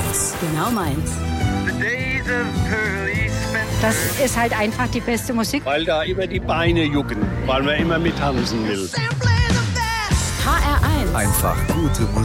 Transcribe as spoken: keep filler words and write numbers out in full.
eins. Genau meins. Das ist halt einfach die beste Musik. Weil da immer die Beine jucken, weil man immer mittanzen will. H R eins. Einfach gute Musik.